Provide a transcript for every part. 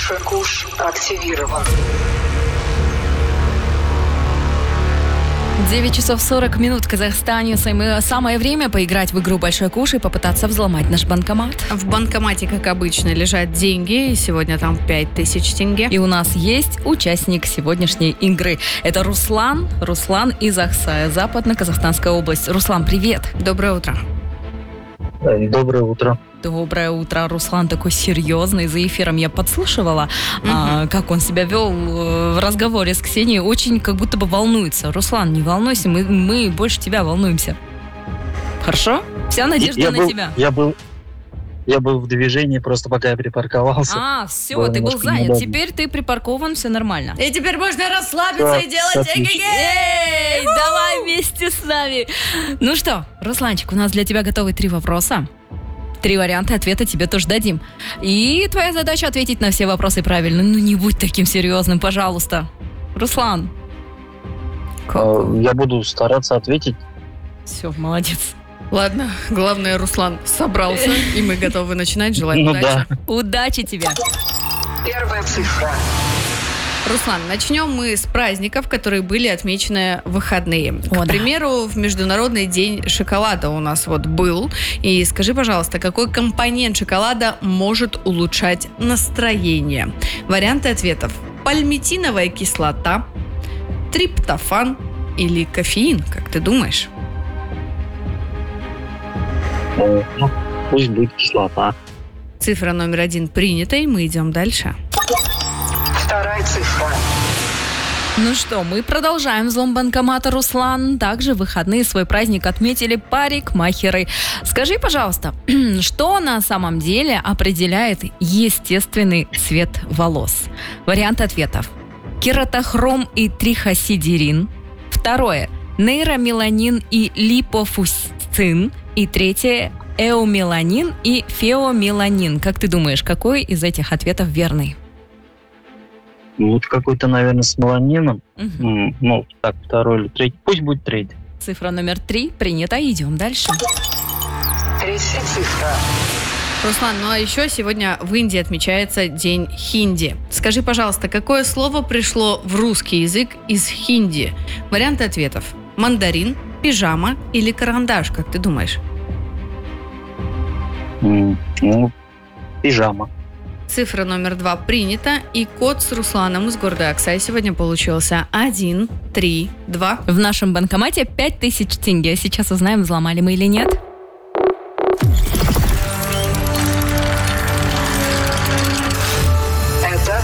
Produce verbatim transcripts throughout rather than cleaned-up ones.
Большой куш активирован. девять часов сорок минут в Казахстане. Самое время поиграть в игру «Большой куш» и попытаться взломать наш банкомат. В банкомате, как обычно, лежат деньги. И сегодня там пять тысяч тенге. И у нас есть участник сегодняшней игры. Это Руслан. Руслан из Аксая, Западно-Казахстанская область. Руслан, привет. Доброе утро. Доброе утро. Доброе утро. Руслан такой серьезный. За эфиром я подслушивала, угу. а, как он себя вел в разговоре с Ксенией. Очень как будто бы волнуется. Руслан, не волнуйся, мы, мы больше тебя волнуемся. Хорошо? Вся надежда я на был, тебя. Я был, я был в движении, просто пока я припарковался. А, все, ты был занят. неудобно. Теперь ты припаркован, все нормально. И теперь можно расслабиться Да, и делать отлично. Эй, давай вместе с нами. Ну что, Русланчик, у нас для тебя готовы три вопроса. Три варианта ответа тебе тоже дадим. И твоя задача ответить на все вопросы правильно. Ну не будь таким серьезным, пожалуйста. Руслан. Э, Я буду стараться ответить. Все, молодец. Ладно, главное, Руслан собрался, и мы готовы начинать. Желаю Ну удачи. да. Удачи тебе. Первая цифра. Руслан, начнем мы с праздников, которые были отмечены в выходные. О, К да. примеру, в Международный день шоколада у нас вот был. И скажи, пожалуйста, какой компонент шоколада может улучшать настроение? Варианты ответов: пальмитиновая кислота, триптофан или кофеин, как ты думаешь? Э, Ну, пусть будет кислота. Цифра номер один принята, и мы идем дальше. Вторая цифра. Ну что, мы продолжаем взлом банкомата, Руслан. Также в выходные свой праздник отметили парикмахеры. Скажи, пожалуйста, что на самом деле определяет естественный цвет волос? Вариант ответов: кератохром и трихосидерин. Второе: нейромеланин и липофусцин. И третье: эомеланин и феомеланин. Как ты думаешь, какой из этих ответов верный? Вот какой-то, наверное, с меланином. Угу. М, Ну, так, второй или третий. Пусть будет третий. Цифра номер три принята. Идем дальше. Третья цифра. Руслан, ну а еще сегодня в Индии отмечается День хинди. Скажи, пожалуйста, какое слово пришло в русский язык из хинди? Варианты ответов: мандарин, пижама или карандаш, как ты думаешь? М, Ну, пижама. Цифра номер два принята, и код с Русланом из города Аксай сегодня получился один, три, два. В нашем банкомате пять тысяч тенге. Сейчас узнаем, взломали мы или нет. Это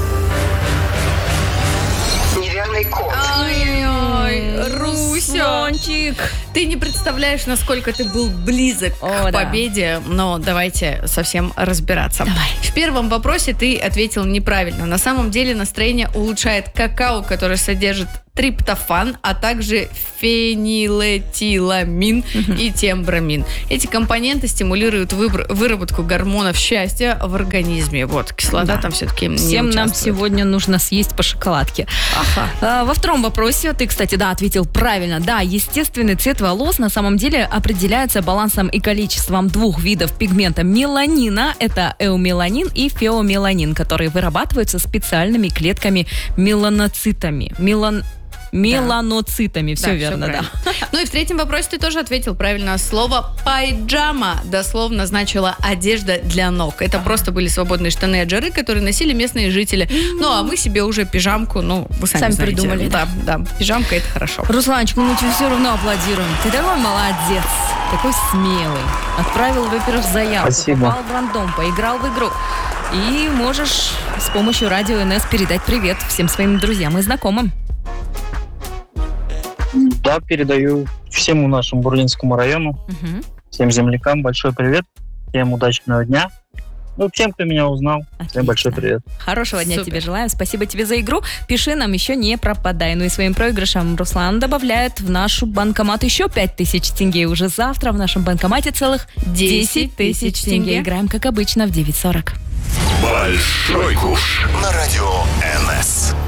неверный код. Ой-ой-ой, Руся, Русланчик. ты не представляешь, насколько ты был близок О, к да. победе, но давайте совсем разбираться. Давай. В первом вопросе ты ответил неправильно. На самом деле настроение улучшает какао, который содержит триптофан, а также фенилэтиламин и тембрамин. Эти компоненты стимулируют выбор- выработку гормонов счастья в организме. Вот, кислота Да. там все-таки не Всем нам участвует. сегодня нужно съесть по шоколадке. Ага. А, во втором вопросе ты, кстати, да, ответил правильно. Да, естественный цвет волос на самом деле определяется балансом и количеством двух видов пигмента меланина. Это эомеланин и феомеланин, которые вырабатываются специальными клетками меланоцитами. Мелан... Меланоцитами. Все Да, верно, всё да. правильно. Ну и в третьем вопросе ты тоже ответил правильно. Слово пайджама дословно значило одежда для ног. Это просто были свободные штаны от жары, которые носили местные жители. Ну а мы себе уже пижамку, ну вы сами, Сами знаете. придумали, Да, да, пижамка это хорошо. Русланчик, ну мы тебе все равно аплодируем. Ты такой молодец, такой смелый. Отправил, во-первых, заявку, Спасибо. попал в рандом, поиграл в игру. И можешь с помощью радио эн эс передать привет всем своим друзьям и знакомым. Да, передаю всему нашему Бурлинскому району, Угу. всем землякам большой привет. Всем удачного дня. Ну, всем, кто меня узнал, Отлично. всем большой привет. Хорошего дня Супер. тебе желаем. Спасибо тебе за игру. Пиши нам, еще не пропадай. Ну и своим проигрышем Руслан добавляет в нашу банкомат еще пять тысяч тенге. Уже завтра в нашем банкомате целых десять тысяч тенге. Играем, как обычно, в девять сорок. Большой куш на радио эн эс.